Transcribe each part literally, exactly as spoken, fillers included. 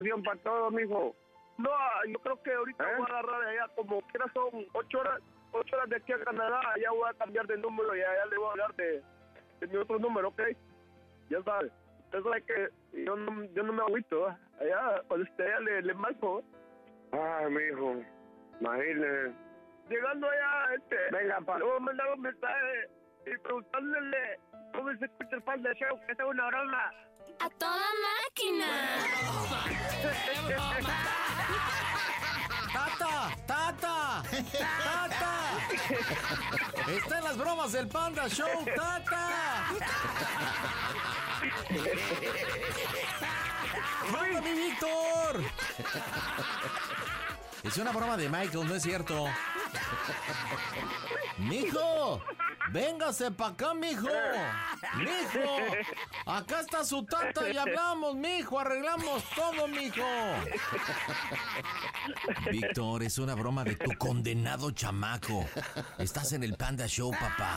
para todo, mijo. No, yo creo que ahorita ¿Eh? voy a agarrar allá, como quiera son ocho horas, ocho horas de aquí a Canadá, allá voy a cambiar de número y allá le voy a hablar de, de mi otro número, ¿ok? Ya sabes, usted sabe que yo no, yo no me agüito, ¿eh? Allá, cuando usted allá le, le marco, ¿eh? Ay, mijo, imagínese. Llegando allá, este, Venga, pa. le voy a mandar un mensaje y preguntándole cómo se escucha el Panda Show, que esta es una broma. ¡A toda máquina! ¡Tata! ¡Tata! ¡Tata! ¡Está en las bromas del Panda Show! ¡Tata! ¡Hola, mi Víctor! Es una broma de Michael, no es cierto. ¡Mijo! ¡Véngase pa' acá, mijo! ¡Mijo! Acá está su tata y hablamos, mijo, arreglamos todo, mijo. Víctor, es una broma de tu condenado chamaco. Estás en el Panda Show, papá.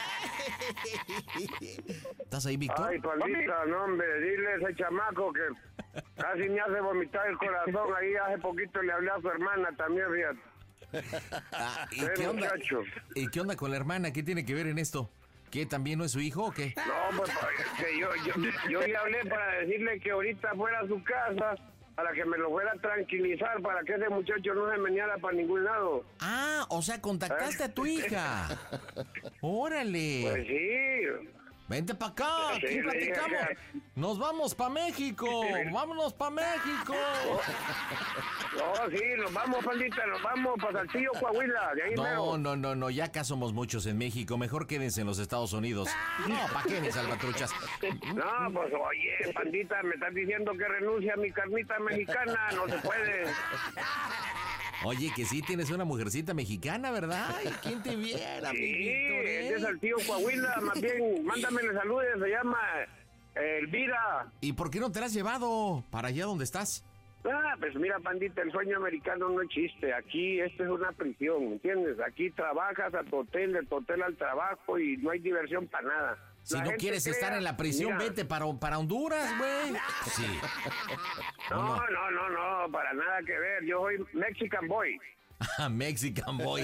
¿Estás ahí, Víctor? Ay, Pandita, no, hombre, dile a ese chamaco que casi me hace vomitar el corazón. Ahí hace poquito le hablé a su hermana también, fíjate. Ah, ¿y, Eh, qué onda? muchacho. ¿Y qué onda con la hermana? ¿Qué tiene que ver en esto? ¿Qué, también no es su hijo o qué? No, pues que yo, yo, yo le hablé para decirle que ahorita fuera a su casa, para que me lo fuera a tranquilizar, para que ese muchacho no se meneara para ningún lado. Ah, o sea, contactaste ¿Eh? a tu hija. Órale. Pues sí. Vente para acá, Sí, aquí le platicamos. dije Nos vamos para México. Vámonos para México. No, sí, nos vamos, Pandita, nos vamos para Saltillo, Coahuila, de ahí No, mero. no, no, no, ya acá somos muchos en México. Mejor quédense en los Estados Unidos. No, ¿para qué, mis salvatruchas? No, pues oye, Pandita, me estás diciendo que renuncia a mi carnita mexicana, no se puede. Oye, que sí tienes una mujercita mexicana, ¿verdad? Ay, ¿quién te viera, mi Sí, Víctor, eh? es de Saltillo, Coahuila, más bien, mándamele saludos, se llama eh, Elvira. ¿Y por qué no te la has llevado para allá donde estás? Ah, pues mira, Pandita, el sueño americano no existe. Aquí esto es una prisión, ¿entiendes? Aquí trabajas a tu hotel, de tu hotel al trabajo y no hay diversión para nada. Si La no gente quieres crea- estar en la prisión, Mira, vete para, para Honduras, güey. Sí. No, no, no, no, para nada que ver. Yo soy Mexican Boy. Ah, Mexican Boy.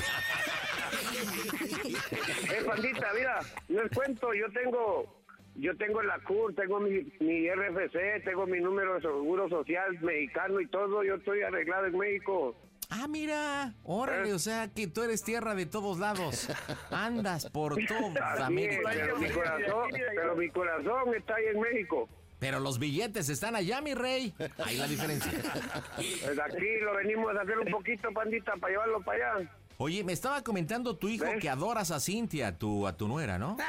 Eh, Pandita, mira, les cuento, yo tengo... Yo tengo la C U R, tengo mi, mi R F C, tengo mi número de seguro social mexicano y todo. Yo estoy arreglado en México. Ah, mira, órale, ¿Eh? o sea que tú eres tierra de todos lados. Andas por toda Así es, América. pero mi corazón, pero mi corazón está ahí en México. Pero los billetes están allá, mi rey. Ahí la diferencia. Pues aquí lo venimos a hacer un poquito, Pandita, para llevarlo para allá. Oye, me estaba comentando tu hijo ¿Ves? que adoras a Cintia, tu, a tu nuera, ¿no?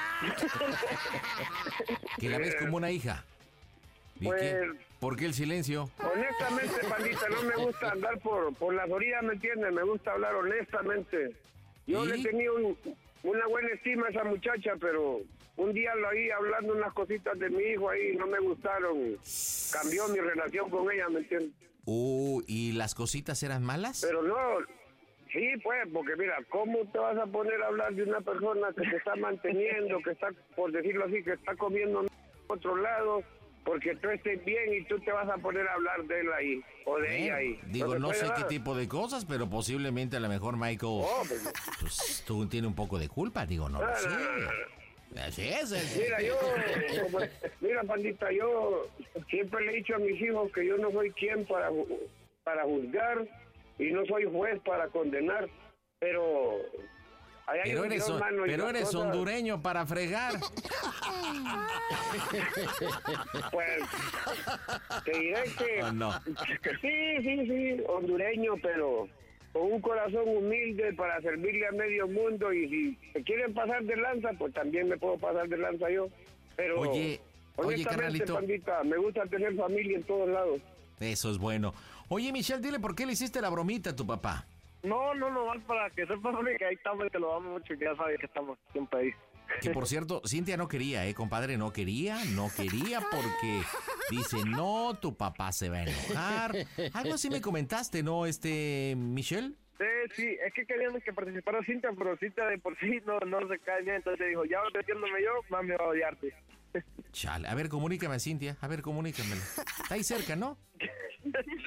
Que la ves como una hija. ¿Y Pues- qué? ¿Por qué el silencio? Honestamente, Pandita, no me gusta andar por, por las orillas, ¿me entiendes? Me gusta hablar honestamente. Yo ¿Y? le he tenido un- una buena estima a esa muchacha, pero un día lo oí hablando unas cositas de mi hijo ahí, no me gustaron. Cambió mi relación con ella, ¿me entiendes? Uh, ¿y las cositas eran malas? Pero no, sí, pues, porque mira, ¿cómo te vas a poner a hablar de una persona que se está manteniendo, que está, por decirlo así, que está comiendo en otro lado, porque tú estés bien y tú te vas a poner a hablar de él ahí, o de Bueno, ella ahí? digo, se no puede sé qué dar. tipo de cosas, pero posiblemente a lo mejor Michael, Oh, pues, pues tú tienes un poco de culpa, digo, no lo No, sé. no, no, no. Así es. es- Mira, yo, como- mira, Pandita, yo siempre le he dicho a mis hijos que yo no soy quien para, ju- para juzgar y no soy juez para condenar, pero... ahí hay Pero un eres, Dios, hon- mano, y pero las eres cosas, hondureño para fregar. Pues, te diré que... ¿O no? Sí, sí, sí, hondureño, pero con un corazón humilde para servirle a medio mundo, y si se quieren pasar de lanza, pues también me puedo pasar de lanza yo. Pero, Oye, oye, honestamente, carnalito. Pandita, me gusta tener familia en todos lados. Eso es bueno. Oye, Michelle, dile por qué le hiciste la bromita a tu papá. No, no, no, más para que sepas que ahí estamos, que lo vamos mucho y que ya sabes que estamos siempre ahí. Que por cierto, Cintia no quería, ¿eh, compadre? No quería, no quería porque dice, no, tu papá se va a enojar. Algo así me comentaste, ¿no, este, Michelle? Sí, sí, es que querían que participara Cintia, pero Cintia de por sí no, no se cae bien, entonces dijo, ya metiéndome yo, más me va a odiarte. Chale, a ver, comunícame a Cintia, a ver, comunícamela. Está ahí cerca, ¿no?